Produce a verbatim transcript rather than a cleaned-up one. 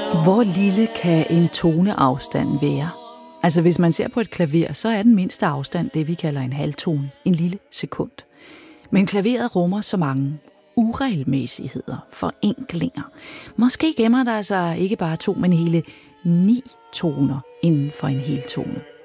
Hvor lille kan en toneafstand være? Altså hvis man ser på et klaver, så er den mindste afstand det, vi kalder en halvtone, en lille sekund. Men klaveret rummer så mange uregelmæssigheder, forenklinger. Måske gemmer der sig ikke bare to, men hele ni toner inden for en heltone.